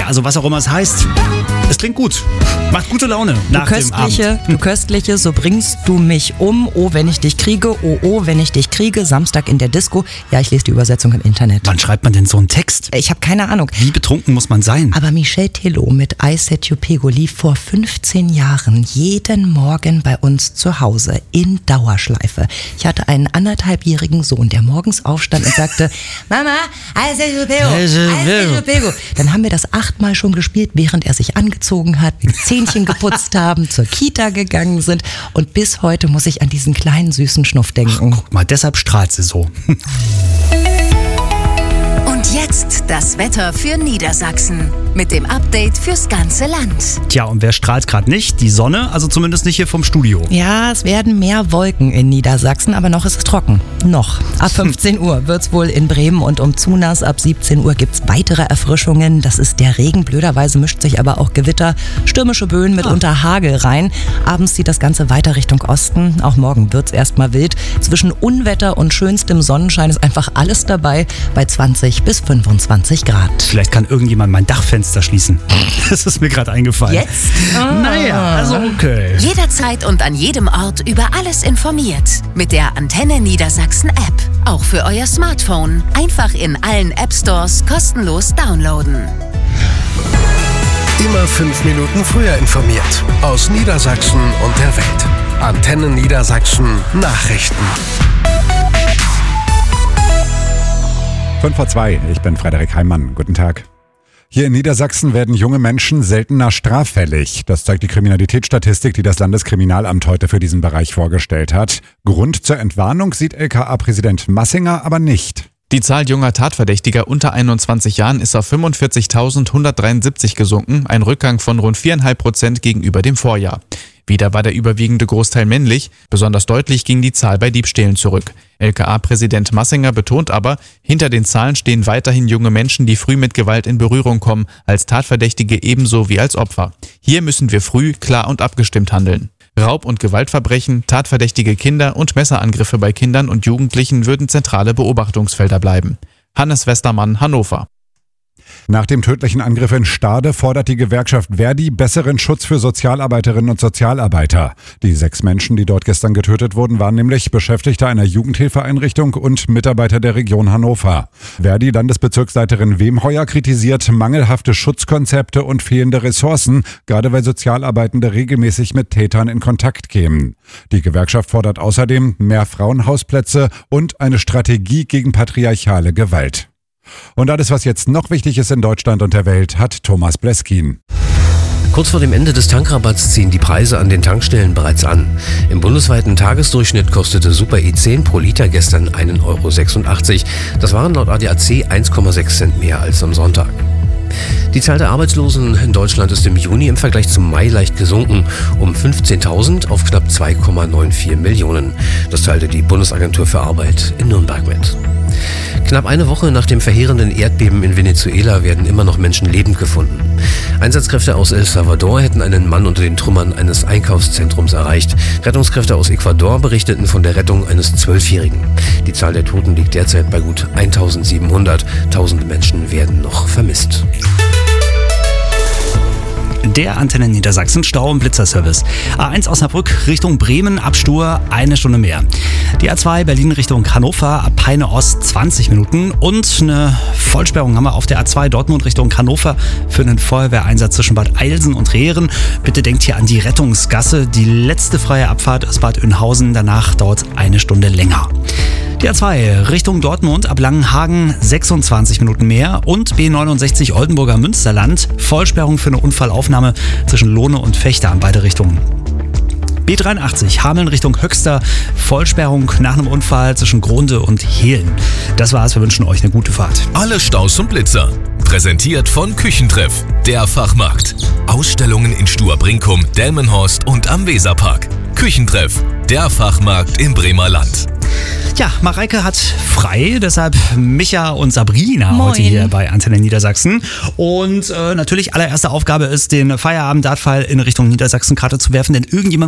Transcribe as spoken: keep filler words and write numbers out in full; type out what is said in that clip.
Ja, also was auch immer es heißt. Es klingt gut. Macht gute Laune nach du köstliche, dem Abend. Du köstliche, so bringst du mich um. Oh, wenn ich dich kriege. Oh, oh, wenn ich dich kriege. Samstag in der Disco. Ja, ich lese die Übersetzung im Internet. Wann schreibt man denn so einen Text? Ich habe keine Ahnung. Wie betrunken muss man sein? Aber Michel Tello mit I Said You Pego lief vor fünfzehn Jahren jeden Morgen bei uns zu Hause in Dauerschleife. Ich hatte einen anderthalbjährigen Sohn, der morgens aufstand und sagte, Mama, I Said You Pego, I Said You Pego. Dann haben wir das achtmal schon gespielt, während er sich angezogen hat, die Zähnchen geputzt haben, zur Kita gegangen sind und bis heute muss ich an diesen kleinen süßen Schnuff denken. Ach, guck mal, deshalb strahlt sie so. Und jetzt das Wetter für Niedersachsen mit dem Update fürs ganze Land. Tja, und wer strahlt gerade nicht? Die Sonne, also zumindest nicht hier vom Studio. Ja, es werden mehr Wolken in Niedersachsen, aber noch ist es trocken. Noch. Ab fünfzehn Uhr wird's wohl in Bremen und um Zunas. Ab siebzehn Uhr gibt's weitere Erfrischungen. Das ist der Regen. Blöderweise mischt sich aber auch Gewitter, stürmische Böen, mitunter ah. Hagel rein. Abends zieht das Ganze weiter Richtung Osten. Auch morgen wird's erstmal wild. Zwischen Unwetter und schönstem Sonnenschein ist einfach alles dabei bei zwanzig bis fünfundzwanzig Grad. Vielleicht kann irgendjemand mein Dachfenster schließen. Das ist mir gerade eingefallen. Jetzt? Ah. Naja, also okay. Jederzeit und an jedem Ort über alles informiert. Mit der Antenne Niedersachsen App. Auch für euer Smartphone. Einfach in allen App Stores kostenlos downloaden. Immer fünf Minuten früher informiert. Aus Niedersachsen und der Welt. Antenne Niedersachsen Nachrichten. fünf vor zwei, ich bin Frederik Heimann. Guten Tag. Hier in Niedersachsen werden junge Menschen seltener straffällig. Das zeigt die Kriminalitätsstatistik, die das Landeskriminalamt heute für diesen Bereich vorgestellt hat. Grund zur Entwarnung sieht L K A-Präsident Massinger aber nicht. Die Zahl junger Tatverdächtiger unter einundzwanzig Jahren ist auf fünfundvierzigtausendhundertdreiundsiebzig gesunken, ein Rückgang von rund vier Komma fünf Prozent gegenüber dem Vorjahr. Wieder war der überwiegende Großteil männlich, besonders deutlich ging die Zahl bei Diebstählen zurück. L K A-Präsident Massinger betont aber, hinter den Zahlen stehen weiterhin junge Menschen, die früh mit Gewalt in Berührung kommen, als Tatverdächtige ebenso wie als Opfer. Hier müssen wir früh, klar und abgestimmt handeln. Raub- und Gewaltverbrechen, tatverdächtige Kinder und Messerangriffe bei Kindern und Jugendlichen würden zentrale Beobachtungsfelder bleiben. Hannes Westermann, Hannover. Nach dem tödlichen Angriff in Stade fordert die Gewerkschaft Verdi besseren Schutz für Sozialarbeiterinnen und Sozialarbeiter. Die sechs Menschen, die dort gestern getötet wurden, waren nämlich Beschäftigte einer Jugendhilfeeinrichtung und Mitarbeiter der Region Hannover. Verdi Landesbezirksleiterin Wemheuer kritisiert mangelhafte Schutzkonzepte und fehlende Ressourcen, gerade weil Sozialarbeitende regelmäßig mit Tätern in Kontakt kämen. Die Gewerkschaft fordert außerdem mehr Frauenhausplätze und eine Strategie gegen patriarchale Gewalt. Und alles, was jetzt noch wichtig ist in Deutschland und der Welt, hat Thomas Bleskin. Kurz vor dem Ende des Tankrabatts ziehen die Preise an den Tankstellen bereits an. Im bundesweiten Tagesdurchschnitt kostete Super E zehn pro Liter gestern ein Euro sechsundachtzig. Das waren laut A D A C eins Komma sechs Cent mehr als am Sonntag. Die Zahl der Arbeitslosen in Deutschland ist im Juni im Vergleich zum Mai leicht gesunken, um fünfzehntausend auf knapp zwei Komma vierundneunzig Millionen. Das teilte die Bundesagentur für Arbeit in Nürnberg mit. Knapp eine Woche nach dem verheerenden Erdbeben in Venezuela werden immer noch Menschen lebend gefunden. Einsatzkräfte aus El Salvador hätten einen Mann unter den Trümmern eines Einkaufszentrums erreicht. Rettungskräfte aus Ecuador berichteten von der Rettung eines Zwölfjährigen. Die Zahl der Toten liegt derzeit bei gut eintausendsiebenhundert. Tausende Menschen werden noch vermisst. Der Antenne Niedersachsen Stau- und Blitzerservice. A eins Osnabrück Richtung Bremen, Abstur, eine Stunde mehr. Die A zwei Berlin Richtung Hannover, ab Peine Ost zwanzig Minuten. Und eine Vollsperrung haben wir auf der A zwei Dortmund Richtung Hannover für einen Feuerwehreinsatz zwischen Bad Eilsen und Rehren. Bitte denkt hier an die Rettungsgasse. Die letzte freie Abfahrt ist Bad Oeynhausen, danach dauert es eine Stunde länger. Die A zwei Richtung Dortmund ab Langenhagen sechsundzwanzig Minuten mehr und B neunundsechzig Oldenburger Münsterland, Vollsperrung für eine Unfallaufnahme zwischen Lohne und Vechta an beide Richtungen. B dreiundachtzig Hameln Richtung Höxter, Vollsperrung nach einem Unfall zwischen Gronde und Hehlen. Das war's, wir wünschen euch eine gute Fahrt. Alle Staus und Blitzer. Präsentiert von Küchentreff, der Fachmarkt. Ausstellungen in Stur-Brinkum, Delmenhorst und am Weserpark. Küchentreff, der Fachmarkt im Bremer Land. Ja, Mareike hat frei, deshalb Micha und Sabrina Moin. Heute hier bei Antenne Niedersachsen. Und äh, natürlich allererste Aufgabe ist, den Feierabend-Dartpfeil in Richtung Niedersachsen-Karte zu werfen, denn irgendjemand